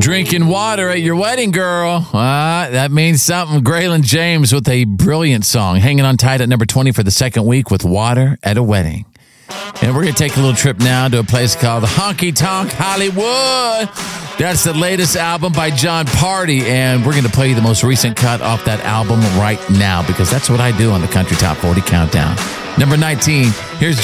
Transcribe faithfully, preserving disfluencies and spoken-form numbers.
Drinking water at your wedding, girl. Ah, that means something. Graylin James with a brilliant song. Hanging on tight at number twenty for the second week with Water at a Wedding. And we're going to take a little trip now to a place called Honky Tonk Hollywood. That's the latest album by John Party, and we're going to play you the most recent cut off that album right now because that's what I do on the Country Top forty Countdown. Number nineteen, here's